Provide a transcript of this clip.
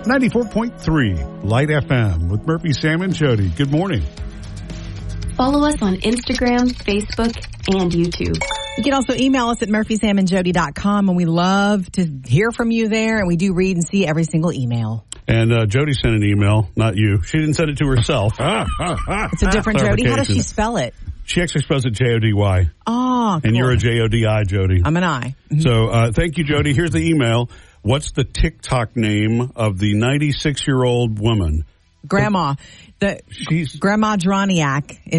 94.3 Light FM with Murphy, Sam, and Jody. Good morning. Follow us on Instagram, Facebook, and YouTube. You can also email us at murphysamandjody.com, and we love to hear from you there, and we do read and see every single email. And Jody sent an email, not you. She didn't send it to herself. It's a different Jody. How does she spell it? She actually spells it Jody. Oh, cool. And you're a Jodi, Jody. I'm an I. Mm-hmm. So thank you, Jody. Here's the email. What's the TikTok name of the 96-year-old woman? Grandma. Grandma Droniak